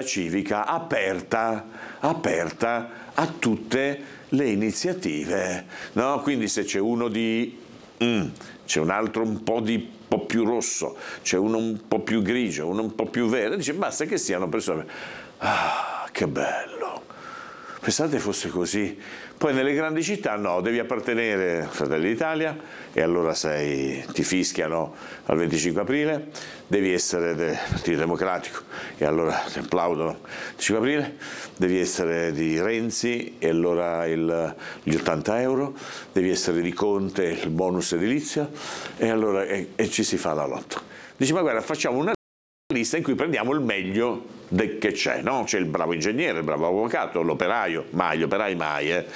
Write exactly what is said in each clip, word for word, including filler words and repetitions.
civica aperta, aperta a tutte le iniziative, no? Quindi se c'è uno di mm, c'è un altro un po' di un po' più rosso, c'è uno un po' più grigio, uno un po' più verde, dice basta che siano persone. Ah, che bello! Pensate fosse così. Poi nelle grandi città no, devi appartenere a Fratelli d'Italia e allora sei, ti fischiano al venticinque aprile, devi essere del Partito Democratico e allora ti applaudono il venticinque aprile, devi essere di Renzi e allora il, gli ottanta euro, devi essere di Conte, il bonus edilizio e allora e, e ci si fa la lotta. Dici ma guarda facciamo una lista in cui prendiamo il meglio che c'è, no? C'è il bravo ingegnere, il bravo avvocato, l'operaio, mai gli operai mai, eh.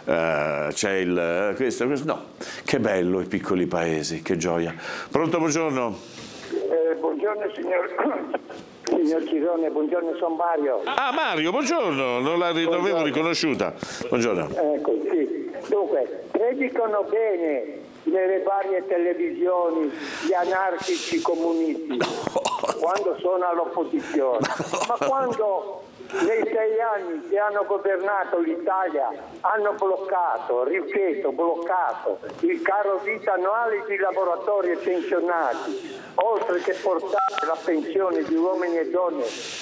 uh, c'è il questo, questo, no, che bello i piccoli paesi, che gioia. Pronto, buongiorno. Eh, buongiorno signor, signor Cirone, buongiorno, sono Mario. Ah Mario, buongiorno, non l'avevo riconosciuta. Buongiorno. Ecco, sì. Dunque, predicano bene nelle varie televisioni gli anarchici comunisti quando sono all'opposizione, ma quando nei sei anni che hanno governato l'Italia hanno bloccato, ripeto, bloccato il caro vita annuale di lavoratori e pensionati, oltre che portare la pensione di uomini e donne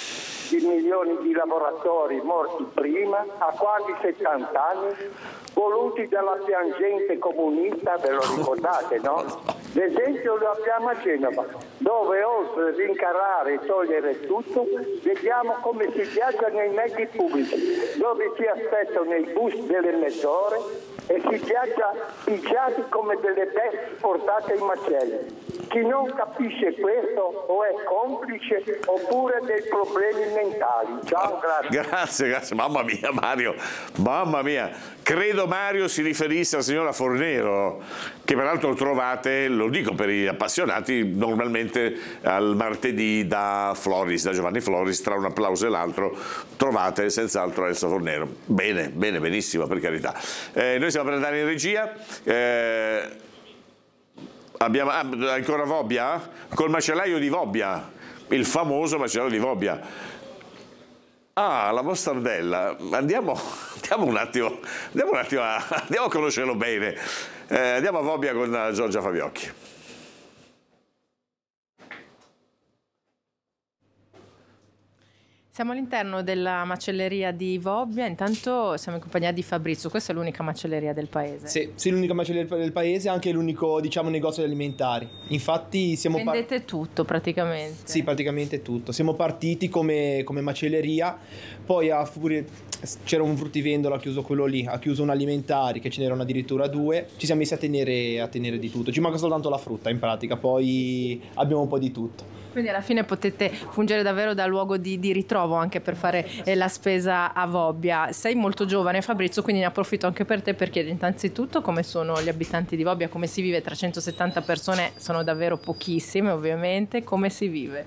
di milioni di lavoratori morti prima, a quasi settanta anni, voluti dalla piangente comunista, ve lo ricordate, no? L'esempio lo abbiamo a Genova, dove oltre a rincarare e togliere tutto, vediamo come si viaggia nei mezzi pubblici, dove si aspettano nei bus delle mezz'ore e si viaggia pigiati come delle bestie portate in macelli. Chi non capisce questo o è complice oppure dei problemi mentali. Ciao, grazie. Grazie, grazie. Mamma mia Mario, mamma mia. Credo Mario si riferisse alla signora Fornero, che peraltro trovate, lo dico per gli appassionati, normalmente al martedì da Floris, da Giovanni Floris, tra un applauso e l'altro trovate senz'altro Elsa Fornero. Bene, bene, benissimo, per carità. Eh, noi siamo per andare in regia. Eh, abbiamo ah, ancora Vobbia? Col macellaio di Vobbia, il famoso macellaio di Vobbia. Ah, la mostardella, andiamo, andiamo un attimo, andiamo un attimo a, andiamo a conoscerlo bene. Eh, andiamo a Vobbia con Giorgia Fabiocchi. Siamo all'interno della macelleria di Vobbia, intanto siamo in compagnia di Fabrizio, questa è l'unica macelleria del paese. Sì, sì, l'unica macelleria del paese, anche l'unico, diciamo, negozio di alimentari. Infatti siamo Vendete par- tutto praticamente. Sì, praticamente tutto. Siamo partiti come, come macelleria, poi a furia c'era un fruttivendolo, ha chiuso quello lì, ha chiuso un alimentari, che ce n'erano addirittura due, ci siamo messi a tenere, a tenere di tutto, ci manca soltanto la frutta in pratica, poi abbiamo un po' di tutto. Quindi alla fine potete fungere davvero da luogo di, di ritrovo anche per fare eh, la spesa a Vobbia. Sei molto giovane Fabrizio, quindi ne approfitto anche per te per chiedere innanzitutto come sono gli abitanti di Vobbia, come si vive, trecentosettanta persone sono davvero pochissime ovviamente, come si vive?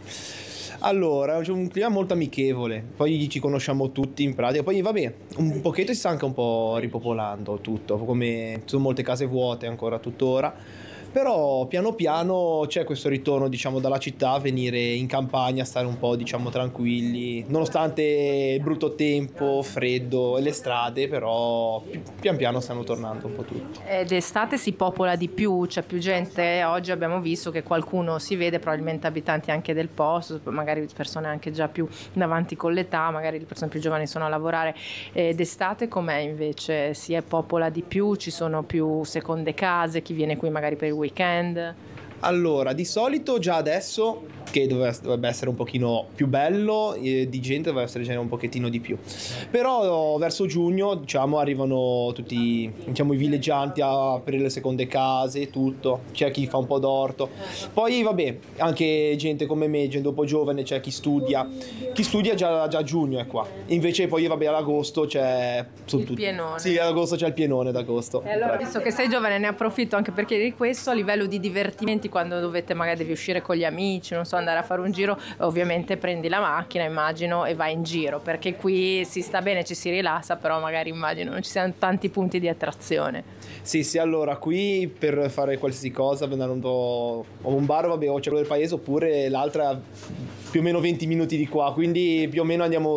Allora, c'è un clima molto amichevole, poi ci conosciamo tutti in pratica, poi vabbè, un pochetto si sta anche un po' ripopolando tutto, come ci sono molte case vuote ancora tuttora. Però piano piano c'è questo ritorno, diciamo, dalla città a venire in campagna, a stare un po', diciamo, tranquilli, nonostante il brutto tempo, freddo e le strade, però pian piano stanno tornando un po' tutti. Ed estate si popola di più, c'è più gente, oggi abbiamo visto che qualcuno si vede, probabilmente abitanti anche del posto, magari persone anche già più davanti con l'età, magari le persone più giovani sono a lavorare. Ed estate com'è invece? Si è popola di più, ci sono più seconde case, chi viene qui magari per il weekend? Allora, di solito già adesso, che dovrebbe essere un pochino più bello, eh, di gente dovrebbe essere già un pochettino di più. Però verso giugno, diciamo, arrivano tutti, diciamo, i villeggianti a aprire le seconde case e tutto. C'è chi fa un po' d'orto. Poi, vabbè, anche gente come me, gente dopo giovane, c'è chi studia. Chi studia già, già a giugno è qua. Invece poi, vabbè, ad agosto c'è... Il tutti, pienone. Sì, ad agosto c'è il pienone d'agosto. E allora, visto che sei giovane, ne approfitto anche per chiedere questo, a livello di divertimenti, quando dovete, magari devi uscire con gli amici, non so, andare a fare un giro, ovviamente prendi la macchina, immagino, e vai in giro, perché qui si sta bene, ci si rilassa, però magari immagino non ci siano tanti punti di attrazione. Sì, sì, allora qui per fare qualsiasi cosa, andare un po' a un bar, vabbè, o c'è quello del paese, oppure l'altra più o meno venti minuti di qua, quindi più o meno andiamo